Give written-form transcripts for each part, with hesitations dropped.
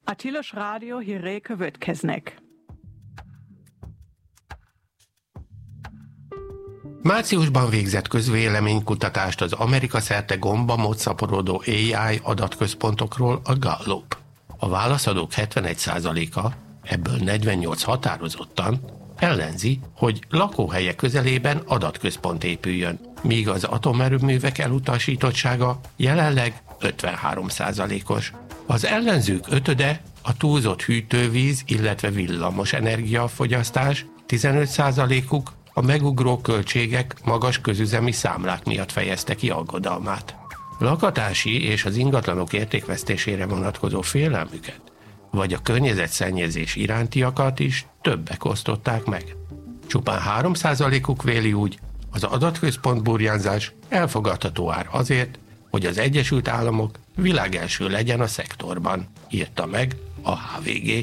A Tilos Rádió hírei következnek. Márciusban végzett közvéleménykutatást az Amerika szerte gombamód szaporodó AI adatközpontokról a Gallup. A válaszadók 71%-a, ebből 48 határozottan, ellenzi, hogy lakóhelye közelében adatközpont épüljön, míg az atomerőművek elutasítottsága jelenleg 53%-os. Az ellenzők ötöde a túlzott hűtővíz, illetve villamos energiafogyasztás, 15%-uk a megugró költségek, magas közüzemi számlák miatt fejezte ki aggodalmát. Lakatási és az ingatlanok értékvesztésére vonatkozó félelmüket, vagy a környezetszennyezés irántiakat is többek osztották meg. Csupán 3%-uk véli úgy, az adatközpont burjánzás elfogadható ár azért, hogy az Egyesült Államok világelső legyen a szektorban, írta meg a HVG.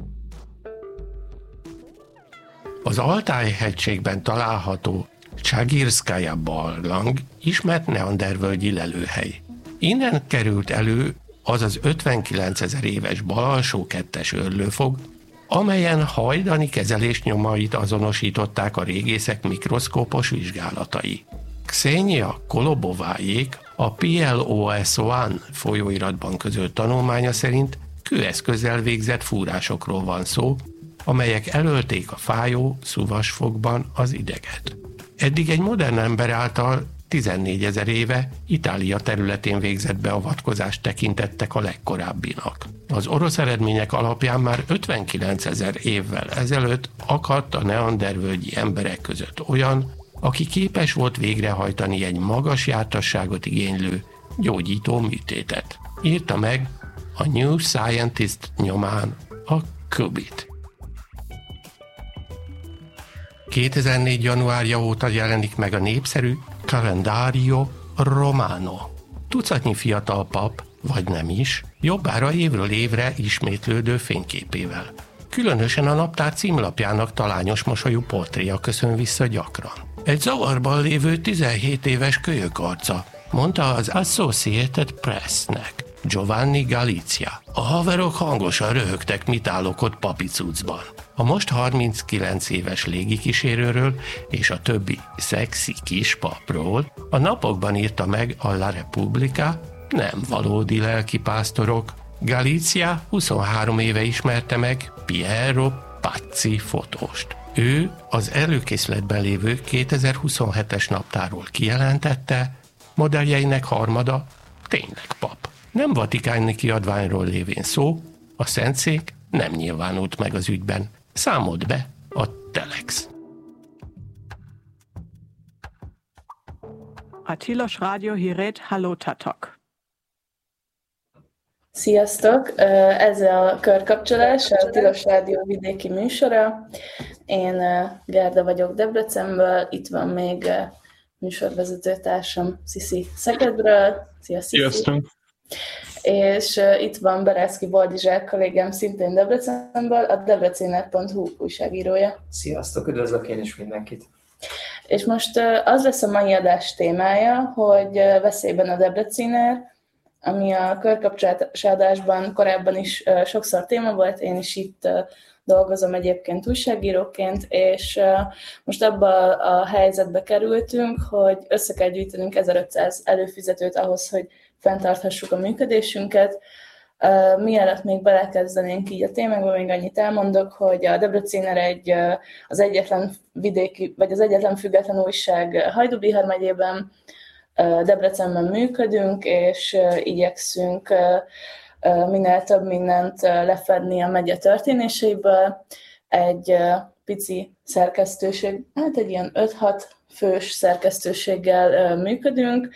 Az Altáj-hegységben található Csagirszkaja barlang ismert neandervölgyi lelőhely. Innen került elő az az 59 000 éves Bal-alsó 2-es őrlőfog, amelyen hajdani kezelés nyomait azonosították a régészek mikroszkópos vizsgálatai. Ksenia Kolobovájék a PLOS One folyóiratban közölt tanulmánya szerint kőeszközzel végzett fúrásokról van szó, amelyek elölték a fájó szuvasfogban az ideget. Eddig egy modern ember által 14 000 éve Itália területén végzett beavatkozást tekintettek a legkorábbinak. Az orosz eredmények alapján már 59 000 évvel ezelőtt akadt a neandervölgyi emberek között olyan, aki képes volt végrehajtani egy magas jártasságot igénylő gyógyító műtétet. Írta meg a New Scientist nyomán a Kubit. 2004. januárja óta jelenik meg a népszerű Calendario Romano. Tucatnyi fiatal pap, vagy nem is, jobbára évről évre ismétlődő fényképével. Különösen a naptár címlapjának talányos mosolyú portréja köszön vissza gyakran. Egy zavarban lévő 17 éves kölyök arca, mondta az Associated Pressnek Giovanni Galizia. A haverok hangosan röhögtek, mit állok ott papicucban. A most 39 éves légikísérőről és a többi szexi kispapról a napokban írta meg a La Repubblica, nem valódi lelkipásztorok. Galizia 23 éve ismerte meg Piero Pazzi fotóst. Ő az előkészletben lévő 2027-es naptárról kijelentette, modelljeinek harmada tényleg pap. Nem vatikáni kiadványról lévén szó, a Szentszék nem nyilvánult meg az ügyben. Számolt be a Telex. A Tilos Rádió hírét hallottatok. Sziasztok! Ez a Körkapcsolás, a Tilos Rádió vidéki műsora. Én Gerda vagyok Debrecenből, itt van még műsorvezetőtársam Sziszi Szegedről. Szia, Sziszi! Sziasztok! És itt van Bereszki Boldizsák kollégám szintén Debrecenből, a debreciner.hu újságírója. Sziasztok, üdvözlök én is mindenkit! És most az lesz a mai adás témája, hogy veszélyben a Debreciner, ami a körkapcsolási adásban korábban is sokszor téma volt, én is itt dolgozom egyébként újságíróként, és most abba a helyzetbe kerültünk, hogy össze kell gyűjtenünk 1500 előfizetőt ahhoz, hogy fenntarthassuk a működésünket. Mielőtt még belekezdenénk így a témákba, még annyit elmondok, hogy a Debreciner az egyetlen vidéki, vagy az egyetlen független újság Hajdú-Bihar megyében, Debrecenben működünk, és igyekszünk minél több mindent lefedni a megye történéseiből. Egy pici szerkesztőség, hát egy ilyen 5-6 fős szerkesztőséggel működünk.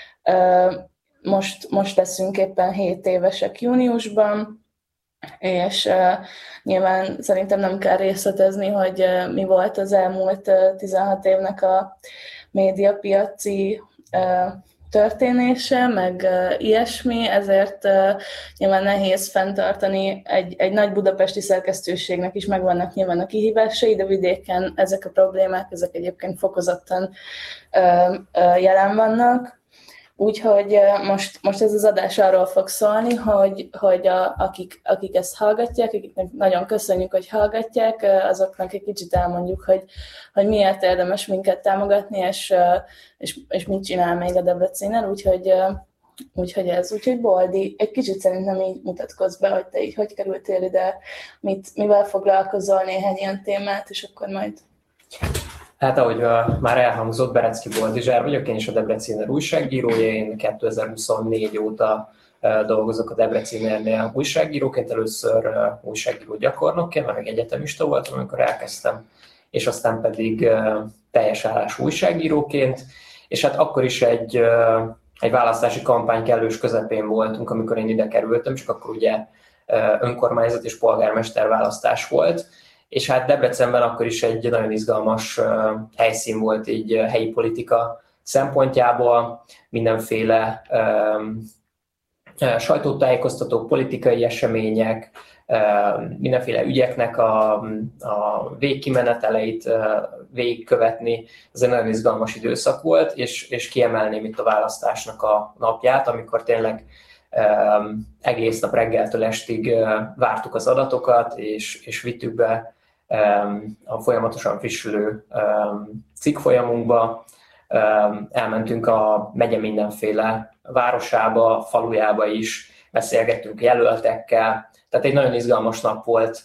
Most leszünk éppen 7 évesek júniusban, és nyilván szerintem nem kell részletezni, hogy mi volt az elmúlt 16 évnek a médiapiaci történése, meg ilyesmi, ezért nyilván nehéz fenntartani. Egy nagy budapesti szerkesztőségnek is megvannak nyilván a kihívásai, de vidéken ezek a problémák, ezek egyébként fokozottan jelen vannak. Úgyhogy most ez az adás arról fog szólni, hogy akik ezt hallgatják, akiknek nagyon köszönjük, hogy hallgatják, azoknak egy kicsit elmondjuk, hogy miért érdemes minket támogatni, és mit csinál még a Debrecenen, úgyhogy Boldi, egy kicsit szerintem így mutatkozz be, hogy te így hogy kerültél ide, mivel foglalkozol, néhány ilyen témát, és akkor majd... Hát ahogy már elhangzott, Berecki Boldizsár vagyok, én is a Debreciner újságírója, én 2024 óta dolgozok a Debrecinernél újságíróként, először újságíró gyakornokként, mert még egyetemista voltam, amikor elkezdtem, és aztán pedig teljes állás újságíróként, és hát akkor is egy választási kampány kellős közepén voltunk, amikor én ide kerültem, csak akkor ugye önkormányzat és polgármester választás volt, és hát Debrecenben akkor is egy nagyon izgalmas helyszín volt így helyi politika szempontjából, mindenféle sajtótájékoztatók, politikai események, mindenféle ügyeknek a végkimeneteleit végigkövetni. Ez egy nagyon izgalmas időszak volt, és kiemelném itt a választásnak a napját, amikor tényleg egész nap reggeltől estig vártuk az adatokat, és vittük be a folyamatosan frissülő cikkfolyamunkba. Elmentünk a megye mindenféle városába, falujába is, beszélgettünk jelöltekkel, tehát egy nagyon izgalmas nap volt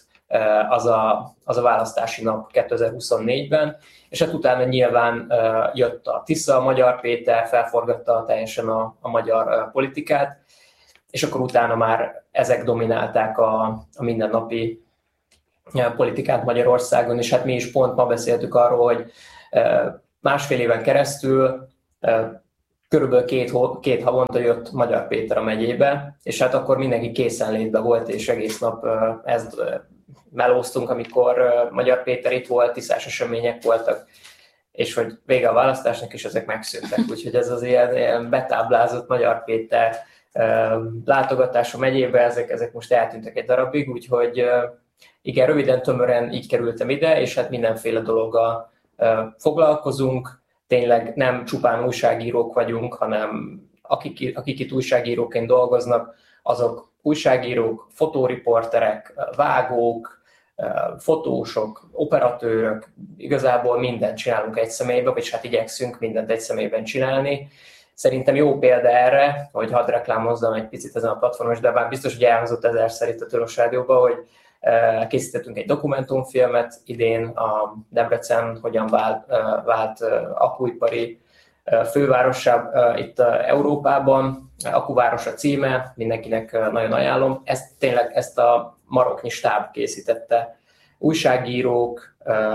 az a választási nap 2024-ben, és hát utána nyilván jött a Tisza, a Magyar Péter, felforgatta teljesen a magyar politikát, és akkor utána már ezek dominálták a mindennapi politikát Magyarországon, és hát mi is pont ma beszéltük arról, hogy másfél éven keresztül körülbelül két havonta jött Magyar Péter a megyébe, és hát akkor mindenki készenlétben volt, és egész nap ezt melóztunk, amikor Magyar Péter itt volt, tiszás események voltak, és hogy vége a választásnak, és ezek megszűntek. Úgyhogy ez az ilyen betáblázott Magyar Péter látogatás a megyébe, ezek most eltűntek egy darabig, úgyhogy igen, röviden, tömören így kerültem ide, és hát mindenféle dologgal foglalkozunk. Tényleg nem csupán újságírók vagyunk, hanem akik itt újságíróként dolgoznak, azok újságírók, fotóriporterek, vágók, fotósok, operatőrök, igazából mindent csinálunk egy személyben, vagy hát igyekszünk mindent egy személyben csinálni. Szerintem jó példa erre, hogy hadd reklámozzam egy picit ezen a platformon, de bár biztos, hogy elhangzott ezerszer itt a Tilos Rádióban, hogy készítettünk egy dokumentumfilmet idén, a Debrecen hogyan vált akkuipari fővárossá itt Európában. Akkuváros a címe, mindenkinek nagyon ajánlom. Ezt a maroknyi stáb készítette. Újságírók,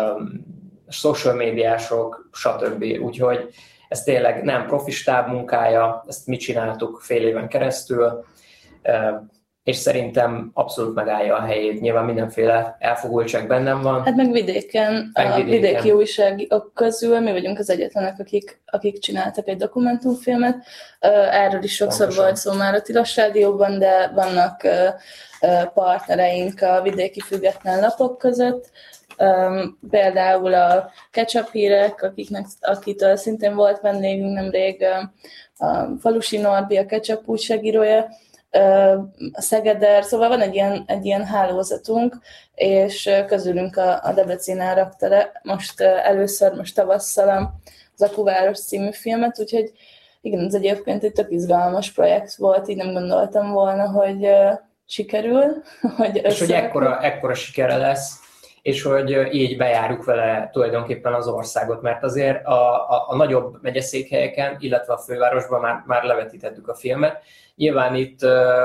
social médiások, stb. Úgyhogy ez tényleg nem profi stáb munkája, ezt mi csináltuk fél éven keresztül, és szerintem abszolút megállja a helyét. Nyilván mindenféle elfogultság bennem van. Hát meg vidéken, a vidéki újságok közül mi vagyunk az egyetlenek, akik csináltak egy dokumentumfilmet. Erről is sokszor volt szó már a Tilos Rádióban, de vannak partnereink a vidéki független lapok között. Például a Ketchup Hírek, akitől szintén volt vendégünk nemrég, a Falusi Norbi, a Ketchup újságírója, a Szegeder, szóval van egy ilyen hálózatunk, és közülünk a Debrecen rakta le most tavasszal az Akkuváros című filmet, úgyhogy igen, ez egyébként egy tök izgalmas projekt volt, így nem gondoltam volna, hogy sikerül. És hogy ekkora sikere lesz, és hogy így bejárjuk vele tulajdonképpen az országot, mert azért a nagyobb megyeszékhelyeken, illetve a fővárosban már levetítettük a filmet. Nyilván itt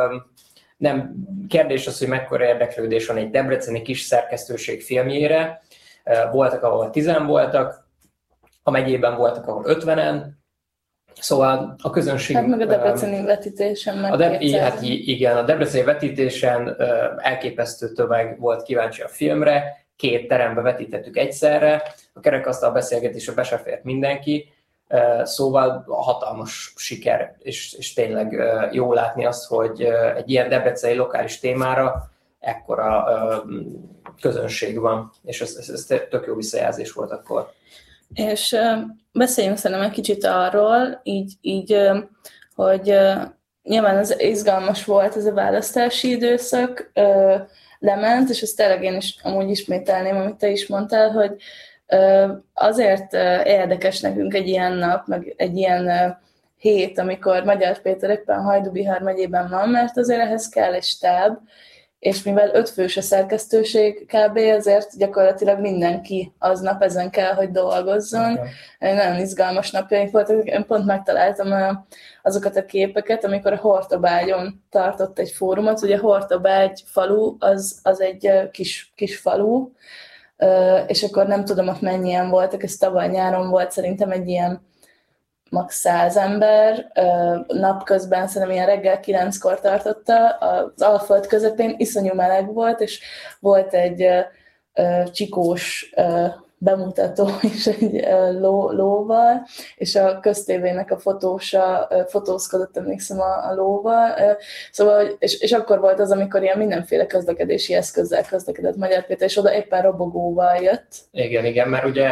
nem kérdés az, hogy mekkora érdeklődés van egy debreceni kis szerkesztőség filmjére. Voltak, ahol 10-en voltak, a megyében voltak, ahol 50-en, szóval a közönség... Hát meg a debreceni vetítésen hát igen, a debreceni vetítésen elképesztő tömeg volt kíváncsi a filmre, 2 terembe vetítettük egyszerre, a kerekasztal beszélgetésre be se fért mindenki, szóval hatalmas siker, és tényleg jó látni azt, hogy egy ilyen debreceni lokális témára ekkora közönség van, és ez tök jó visszajelzés volt akkor. És beszéljünk szerintem egy kicsit arról, így hogy nyilván az izgalmas volt ez a választási időszak, lement, és ezt tényleg én is amúgy ismételném, amit te is mondtál, hogy azért érdekes nekünk egy ilyen nap, meg egy ilyen hét, amikor Magyar Péter éppen Hajdú-Bihar megyében van, mert azért ehhez kell egy stáb, és mivel 5 fős a szerkesztőség kb., azért gyakorlatilag mindenki aznap ezen kell, hogy dolgozzon. Okay. Nagyon izgalmas napjaink voltak, én pont megtaláltam azokat a képeket, amikor a Hortobágyon tartott egy fórumot. Ugye Hortobágy falu, az egy kis falu, és akkor nem tudom, ott mennyien voltak, ez tavaly nyáron volt szerintem egy ilyen max. 100 ember, napközben szerintem ilyen reggel 9-kor tartotta, az Alföld közepén iszonyú meleg volt, és volt egy csikós bemutató is egy lóval, és a köztévének a fotósa fotózkodott, emlékszem a lóval. Szóval, és akkor volt az, amikor ilyen mindenféle közlekedési eszközzel közlekedett Magyar Péter, és oda éppen robogóval jött. Igen, mert ugye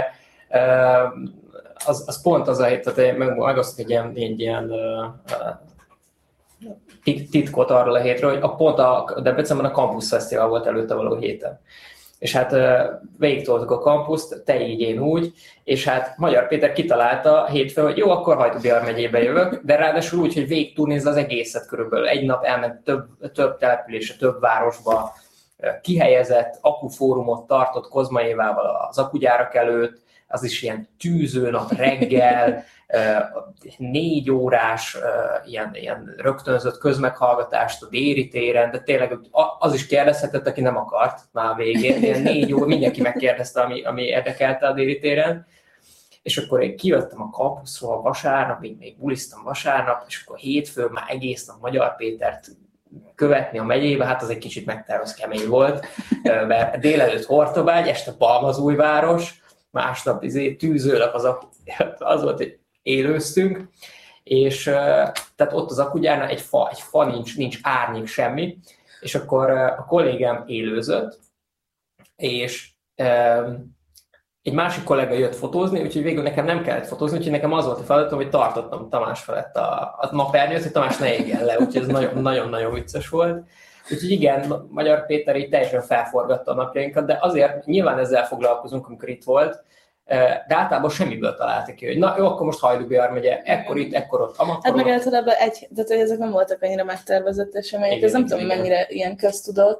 az pont az a hét, tehát megosztok egy ilyen titkot arról a hétről, hogy pont a Debrecenben a Campus Fesztivál volt előtte való héten. És hát végigtoltuk a kampuszt, te így, én úgy, és hát Magyar Péter kitalálta hétfőn, hogy jó, akkor Hajdú-Bihar megyébe jövök, de ráadásul úgy, hogy végigturnézza az egészet körülbelül. Egy nap elment több településre, több városba, kihelyezett akufórumot tartott Kozmaévával az akugyárak előtt, az is ilyen tűző nap reggel, 4 órás ilyen rögtönzött közmeghallgatást a Déri téren, de tényleg az is kérdezhetett, aki nem akart már a végén. Ilyen 4 óra, mindenki megkérdezte, ami érdekelte a Déri téren. És akkor én kijöttem a kampuszról vasárnap, még buliztam vasárnap, és akkor hétfőn már egész nap Magyar Pétert követni a megyébe, hát az egy kicsit megtervez kemény volt, mert délelőtt Hortobágy, este Balmazújváros, másnap tűzőlap az volt, hogy élőztünk, és tehát ott az akugyárnál egy fa nincs árnyék, semmi, és akkor a kollégám élőzött, és egy másik kollega jött fotózni, úgyhogy végül nekem nem kellett fotózni, úgyhogy nekem az volt a feladatom, hogy tartottam Tamás felett a napernyőt, hogy Tamás ne égjen le, úgyhogy ez nagyon-nagyon vicces volt. Úgyhogy igen, Magyar Péter így teljesen felforgatta a napjainkat, de azért nyilván ezzel foglalkozunk, amikor itt volt, de általában semmiből találtak ki, hogy na jó, akkor most Hajdú-Bihar megye, ekkor itt, ekkor ott, amakkor. Hát meg általában tehát ezek nem voltak annyira megtervezett események, ez nem tudom, mennyire ilyen köztudott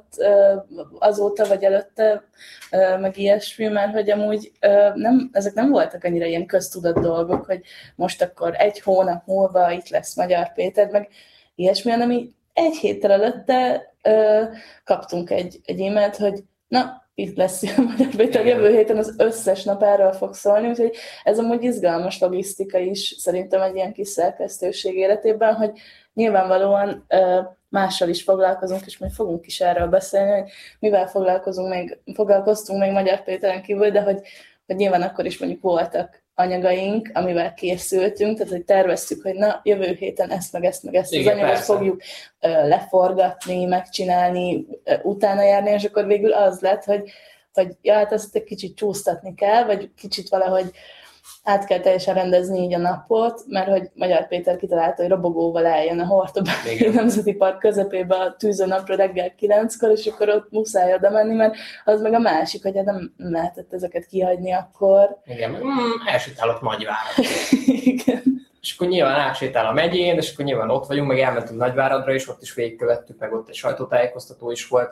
azóta vagy előtte, meg ilyesmi, mert hogy amúgy ezek nem voltak annyira ilyen köztudott dolgok, hogy most akkor 1 hónap múlva itt lesz Magyar Péter, meg ilyesmi, hanem így 1 héttel előtte kaptunk egy e-mailt, hogy na, itt lesz a Magyar Péter, jövő héten az összes nap erről fog szólni, úgyhogy ez amúgy izgalmas logisztika is szerintem egy ilyen kis szerkesztőség életében, hogy nyilvánvalóan mással is foglalkozunk, és majd fogunk is erről beszélni, hogy mivel foglalkoztunk még Magyar Péteren kívül, de hogy nyilván akkor is mondjuk voltak anyagaink, amivel készültünk, tehát hogy terveztük, hogy na, jövő héten ezt az anyagot fogjuk leforgatni, megcsinálni, utána járni, és akkor végül az lett, hogy ja, hát ezt egy kicsit csúsztatni kell, vagy kicsit valahogy át kell teljesen rendezni így a napot, mert hogy Magyar Péter kitalálta, hogy robogóval eljön a Hortobágyi Nemzeti Park közepébe a tűző napra reggel 9-kor, és akkor ott muszáj oda menni, mert az meg a másik, hogy nem lehetett ezeket kihagyni akkor. Igen, elsétálott Nagyvárad. Igen. És akkor nyilván átsétál a megyén, és akkor nyilván ott vagyunk, meg elmentünk Nagyváradra is, ott is végigkövettük, meg ott egy sajtótájékoztató is volt.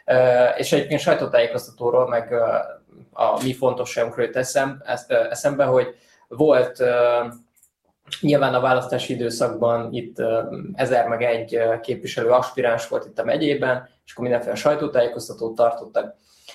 És egyébként sajtótájékoztatóról, meg a mi fontosságunkról jött eszembe, hogy volt nyilván a választási időszakban itt 1001 képviselő aspiráns volt itt a megyében, és akkor mindenféle sajtótájékoztatót tartottak,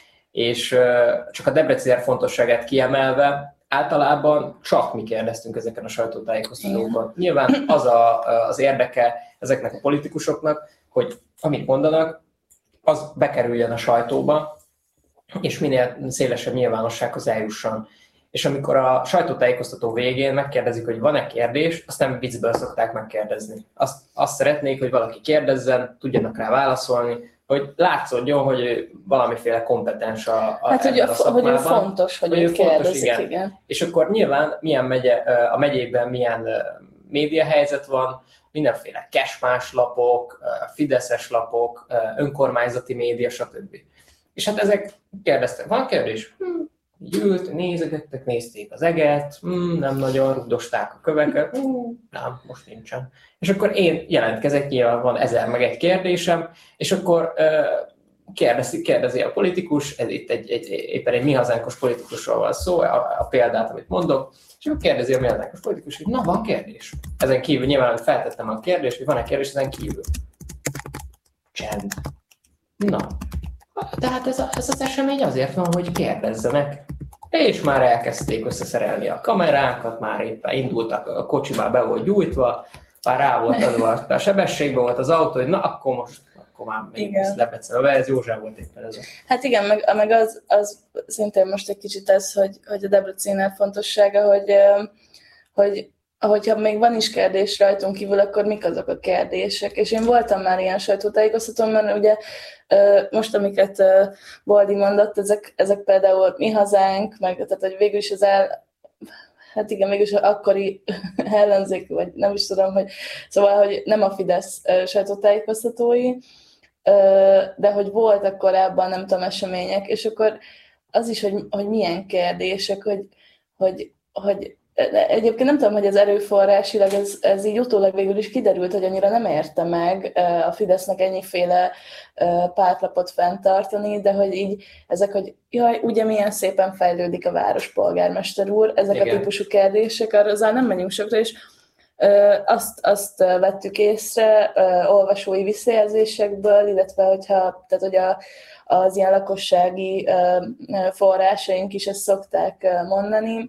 és csak a Debrecen fontosságát kiemelve, általában csak mi kérdeztünk ezeken a sajtótájékoztatókon. Nyilván az érdeke ezeknek a politikusoknak, hogy amit mondanak, az bekerüljön a sajtóba, és minél szélesebb nyilvánossághoz eljusson. És amikor a sajtótájékoztató végén megkérdezik, hogy van-e kérdés, azt nem viccből szokták megkérdezni. Azt szeretnék, hogy valaki kérdezzen, tudjanak rá válaszolni, hogy látszódjon, hogy valamiféle kompetens hogy ő fontos, hogy ő kérdezik, igen. És akkor nyilván a megyében milyen médiahelyzet van, mindenféle kesmás lapok, fideszes lapok, önkormányzati média, stb. És hát ezek kérdeztek, van kérdés? Ült, nézegettek, nézték az eget, nem nagyon rugdosták a köveket, nem, most nincsen. És akkor én jelentkezek, nyilván van 1000 meg egy kérdésem, és akkor kérdezi a politikus, ez itt éppen egy mi hazánkos politikusról van szó, a példát, amit mondok, és akkor kérdezi a mi hazánkos politikus, hogy na, van kérdés. Ezen kívül nyilván feltettem a kérdést, hogy van-e kérdés ezen kívül. Csend. Na, tehát ez az esemény azért van, hogy kérdezzenek. És már elkezdték összeszerelni a kamerákat, már éppen indultak, a kocsi már be volt gyújtva, már rá volt adva a sebességben volt az autó, hogy na, akkor már még lepecel. Ez József volt éppen ez. Hát igen, meg az szintén most egy kicsit ez, hogy a Debrecennél fontossága, hogyha még van is kérdés rajtunk kívül, akkor mik azok a kérdések. És én voltam már ilyen sajtótájékoztatón, mert ugye most, amiket Boldi mondott, ezek például mi hazánk, meg tehát, hogy végül is hát igen, mégis akkori ellenzék, vagy nem is tudom, szóval, hogy nem a Fidesz sajtótájékoztatói, de hogy voltak korábban, nem tudom, események, és akkor az is, hogy milyen kérdések, hogy egyébként nem tudom, hogy az erőforrásilag ez így utólag végül is kiderült, hogy annyira nem érte meg a Fidesznek ennyiféle pártlapot fenntartani, de hogy így ezek, hogy jaj, ugye milyen szépen fejlődik a város, polgármester úr, ezek igen. A típusú kérdések, arra nem megyünk sokra, és azt vettük észre olvasói visszajelzésekből, illetve hogy az ilyen lakossági forrásaink is ezt szokták mondani,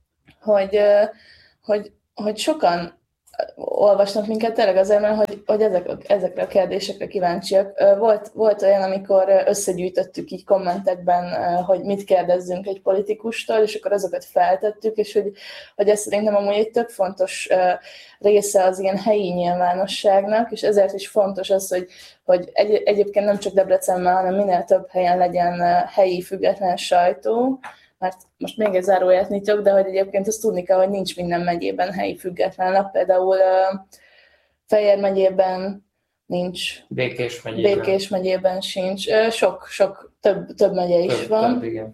hogy sokan olvasnak minket tényleg azért, mert hogy ezekre a kérdésekre kíváncsiak. Volt olyan, amikor összegyűjtöttük így kommentekben, hogy mit kérdezzünk egy politikustól, és akkor azokat feltettük, és hogy ez szerintem amúgy egy tök fontos része az ilyen helyi nyilvánosságnak, és ezért is fontos az, hogy egyébként nem csak Debrecenben, hanem minél több helyen legyen helyi független sajtó, mert most még egy záróját nyitok, de hogy egyébként azt tudni kell, hogy nincs minden megyében helyi független lap, például Fejér megyében nincs, Békés megyében sincs, sok több megye is van. Több, igen.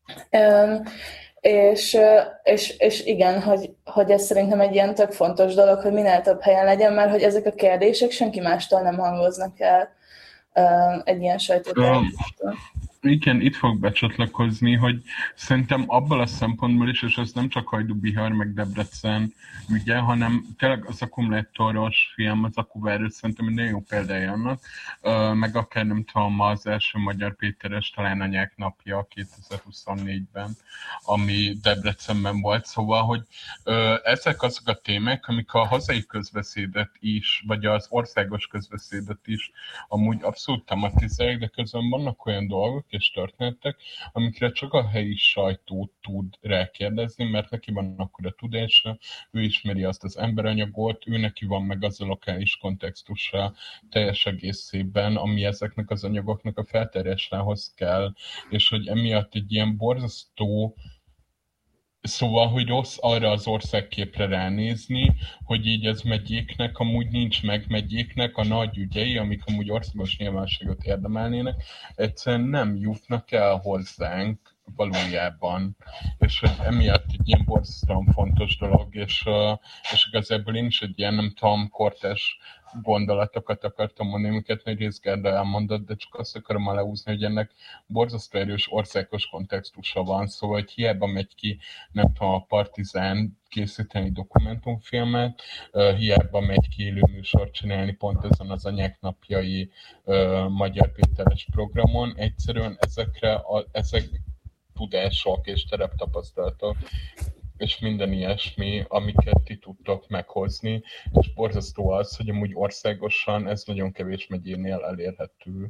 És igen, hogy ez szerintem egy ilyen tök fontos dolog, hogy minél több helyen legyen, mert hogy ezek a kérdések senki mástól nem hangoznak el egy ilyen sajtótájékoztatón. Igen, itt fog becsatlakozni, hogy szerintem abból a szempontból is, és ez nem csak Hajdú-Bihar meg Debrecen ügye, hanem tényleg az akkumulátoros film, az akkuváros szerintem egy nagyon jó példája annak, meg akár nem tudom, az első Magyar Péteres talán Anyák napja 2024-ben, ami Debrecenben volt, szóval, hogy ezek azok a témák, amik a hazai közbeszédet is, vagy az országos közbeszédet is amúgy abszolút tematizálják, de közben vannak olyan dolgok és történetek, amikre csak a helyi sajtó tud rákérdezni, mert neki van akkor a tudása, ő ismeri azt az emberanyagot, ő neki van meg az a lokális kontextusa teljes egészében, ami ezeknek az anyagoknak a feltárásához kell, és hogy emiatt egy ilyen borzasztó. Szóval, hogy rossz arra az országképre ránézni, hogy így ez megyéknek amúgy nincs meg, megyéknek a nagy ügyei, amik amúgy országos nyilvánosságot érdemelnének, egyszerűen nem jutnak el hozzánk valójában. És hogy emiatt egy ilyen borzasztóan fontos dolog, és igazából én is egy ilyen, nem tudom, kortás gondolatokat akartam mondani, amiket nagy rész Gerda elmondott, de csak azt akarom aláhúzni, hogy ennek borzasztó erős országos kontextusa van, szóval hogy hiába megy ki, nem tudom, a Partizán készíteni dokumentumfilmet, hiába megy ki élő műsort csinálni pont ezen az Anyák napjai Magyar Péteres programon, egyszerűen ezek tudások és tereptapasztalatok, és minden ilyesmi, amiket ti tudtok meghozni, és borzasztó az, hogy amúgy országosan ez nagyon kevés megyénél elérhető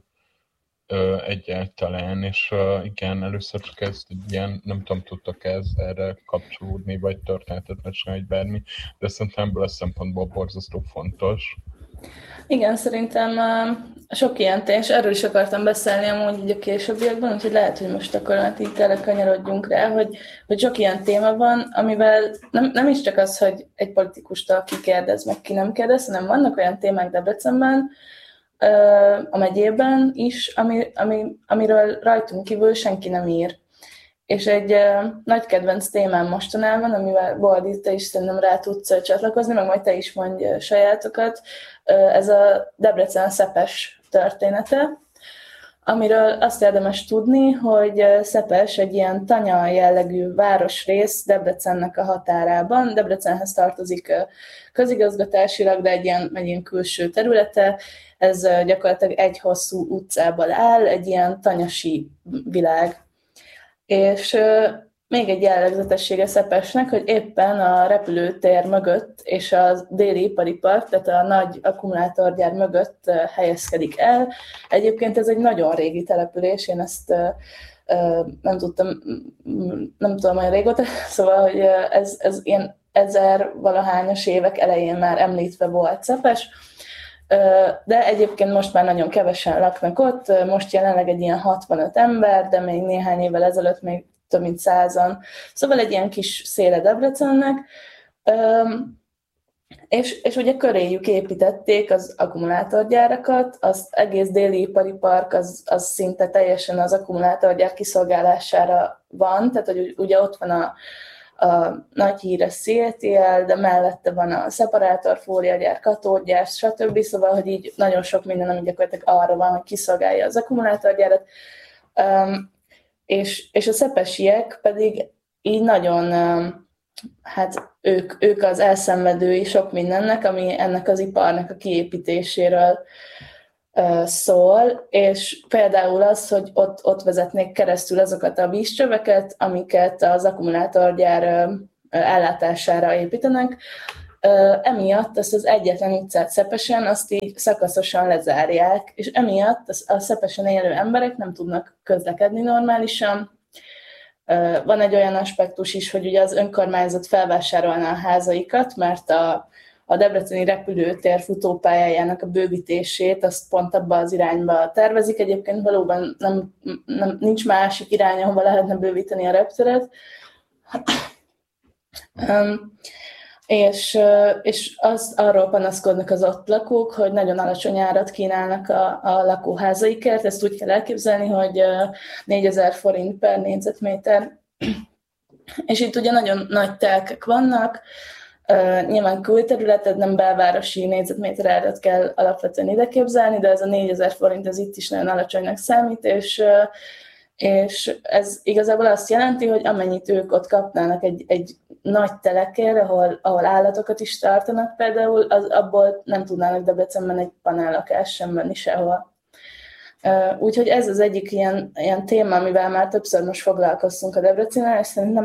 egyáltalán, és igen, először csak ezt egy ilyen, nem tudom, tudtok erre kapcsolódni, vagy történetet mesélni, vagy bármi, de szerintem ebből a szempontból borzasztó fontos. Igen, szerintem sok ilyen tény, és erről is akartam beszélni amúgy így a későbbiekben, úgyhogy lehet, hogy most akkor így telekanyarodjunk rá, hogy sok ilyen téma van, amivel nem is csak az, hogy egy politikustól ki kérdez, meg ki nem kérdez, hanem vannak olyan témák Debrecenben, a megyében is, amiről rajtunk kívül senki nem ír. És egy nagy kedvenc témám mostanában, amivel Boldi, te is szerintem rá tudsz csatlakozni, meg majd te is mondj sajátokat, ez a Debrecen Szepes története, amiről azt érdemes tudni, hogy Szepes egy ilyen tanya jellegű városrész Debrecennek a határában. Debrecenhez tartozik közigazgatásilag, de egy ilyen külső területe. Ez gyakorlatilag egy hosszú utcából áll, egy ilyen tanyasi világ. És még egy jellegzetessége Szepesnek, hogy éppen a repülőtér mögött és a déli ipari park, tehát a nagy akkumulátorgyár mögött helyezkedik el. Egyébként ez egy nagyon régi település, én ezt nem tudom olyan régóta, szóval, hogy ez ilyen 1000-valahányas évek elején már említve volt Szepes, de egyébként most már nagyon kevesen laknak ott, most jelenleg egy ilyen 65 ember, de még néhány évvel ezelőtt még több mint 100-an. Szóval egy ilyen kis széle Debrecennek, és ugye köréjük építették az akkumulátorgyárakat, az egész déli ipari park az szinte teljesen az akkumulátorgyár kiszolgálására van, tehát hogy ugye ott van a nagy híres CATL, de mellette van a szeparátorfóliagyár, katódgyár, stb. Szóval, hogy így nagyon sok minden, ami gyakorlatilag arra van, hogy kiszolgálja az akkumulátorgyárat. És a szepesiek pedig így nagyon, hát ők az elszenvedői sok mindennek, ami ennek az iparnak a kiépítéséről szól, és például az, hogy ott vezetnék keresztül azokat a vízcsöveket, amiket az akkumulátorgyár ellátására építenek. Emiatt azt az egyetlen utcát Szepesen, azt így szakaszosan lezárják, és emiatt a Szepesen élő emberek nem tudnak közlekedni normálisan. Van egy olyan aspektus is, hogy ugye az önkormányzat felvásárolná a házaikat, mert a debreceni repülőtér futópályájának a bővítését, azt pont abba az irányba tervezik. Egyébként valóban nincs másik irány, ahova lehetne bővíteni a repteret. És arról panaszkodnak az ott lakók, hogy nagyon alacsony árat kínálnak a lakóházaikért. Ezt úgy kell elképzelni, hogy 4000 forint per négyzetméter. És itt ugye nagyon nagy telkek vannak, nyilván külterületed, nem belvárosi négyzetméter árat kell alapvetően ide képzelni, de ez a 4000 forint az itt is nagyon alacsonynak számít, és ez igazából azt jelenti, hogy amennyit ők ott kapnának egy nagy telekért, ahol állatokat is tartanak például, abból nem tudnának Debrecenben egy panellakást sem venni sehol. Úgyhogy ez az egyik ilyen téma, amivel már többször most foglalkoztunk a Debrecennel, és szerintem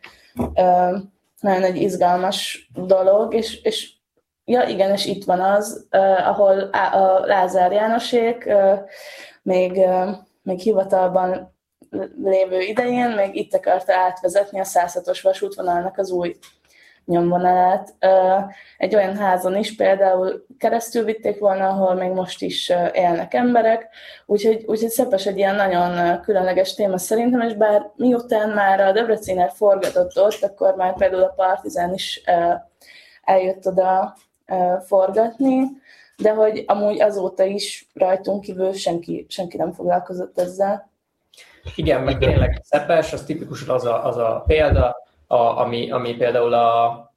nagyon egy izgalmas dolog, és ja igen, és itt van az, ahol a Lázár Jánosék még hivatalban lévő idején még itt akarta átvezetni a 106-os vasútvonalnak az új nyomvonalát. Egy olyan házon is például keresztül vitték volna, ahol még most is élnek emberek, úgyhogy Szepes egy ilyen nagyon különleges téma szerintem, és bár miután már a Debreciner forgatott ott, akkor már például a Partizán is eljött oda forgatni, de hogy amúgy azóta is rajtunk kívül senki nem foglalkozott ezzel. Igen, meg tényleg Szepes, az tipikusan az a példa, ami például a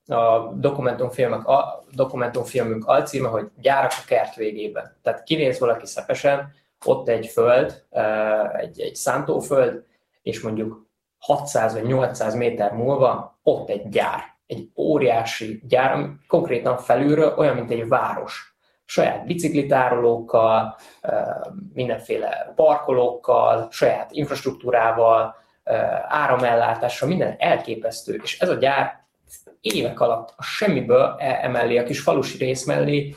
dokumentumfilmünk alcíme, hogy Gyárak a kert végében. Tehát kinéz valaki Szepesen, ott egy föld, egy szántóföld, és mondjuk 600 vagy 800 méter múlva ott egy gyár, egy óriási gyár, ami konkrétan felülről olyan, mint egy város. Saját biciklitárolókkal, mindenféle parkolókkal, saját infrastruktúrával, áramellátással, minden elképesztő. És ez a gyár évek alatt a semmiből emellé, a kis falusi rész mellé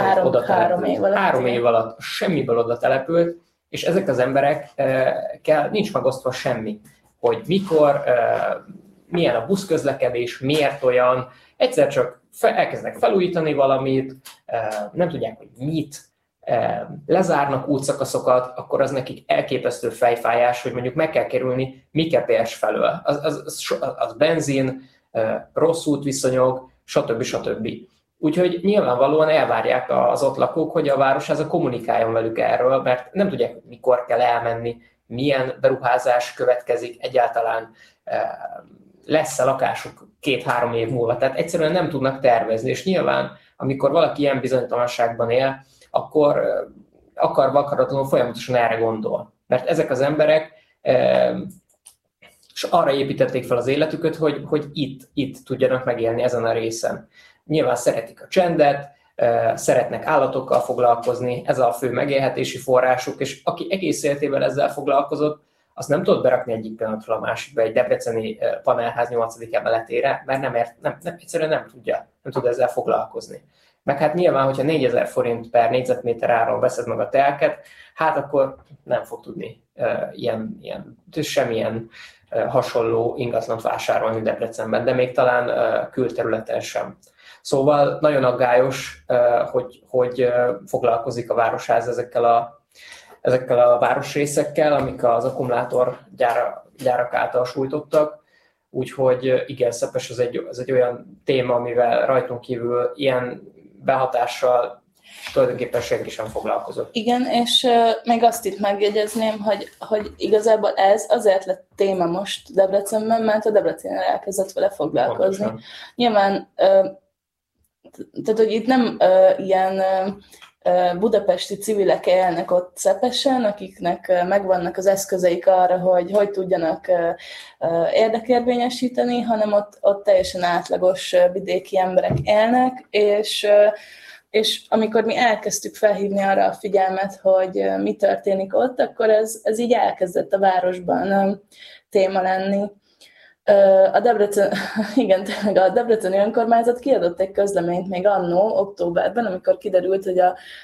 három év alatt a semmiből oda települt, és ezek az emberekkel nincs megosztva semmi, hogy mikor, milyen a buszközlekedés, miért olyan, egyszer csak elkezdenek felújítani valamit, nem tudják, hogy mit, lezárnak útszakaszokat, akkor az nekik elképesztő fejfájás, hogy mondjuk meg kell kerülni Mikepérs felől. Az benzin, rossz útviszonyok, stb. Úgyhogy nyilvánvalóan elvárják az ott lakók, hogy a városháza kommunikáljon velük erről, mert nem tudják, hogy mikor kell elmenni, milyen beruházás következik, egyáltalán lesz-e lakásuk 2-3 év múlva. Tehát egyszerűen nem tudnak tervezni, és nyilván, amikor valaki ilyen bizonytalanságban él, akkor akaratlanul folyamatosan erre gondol. Mert ezek az emberek és arra építették fel az életüket, hogy itt tudjanak megélni ezen a részen. Nyilván szeretik a csendet, szeretnek állatokkal foglalkozni, ez a fő megélhetési forrásuk, és aki egész életében ezzel foglalkozott, azt nem tudott berakni egyik pillanatról a másikba egy debreceni panelház 8. emeletére, mert egyszerűen nem tud ezzel foglalkozni. Meg hát nyilván, hogyha 4000 forint per négyzetméter áron veszed meg a telket, hát akkor nem fog tudni semmilyen hasonló ingatlant vásárolni Debrecenben, de még talán külterületen sem. Szóval nagyon aggályos, hogy foglalkozik a városház ezekkel a városrészekkel, amik az akkumulátorgyárak által sújtottak. Úgyhogy igen, Szepes ez egy olyan téma, amivel rajtunk kívül ilyen behatással tulajdonképpen senki sem foglalkozott. Igen, és még azt itt megjegyezném, hogy igazából ez azért lett téma most Debrecenben, mert a Debrecen elkezdett vele foglalkozni. Pontosan. Nyilván, tehát hogy itt nem ilyen budapesti civilek élnek ott Szepesen, akiknek megvannak az eszközeik arra, hogy tudjanak érdekérvényesíteni, hanem ott teljesen átlagos vidéki emberek élnek, és amikor mi elkezdtük felhívni arra a figyelmet, hogy mi történik ott, akkor ez így elkezdett a városban téma lenni. A Debreceni önkormányzat kiadott egy közleményt még annó, októberben, amikor kiderült, hogy a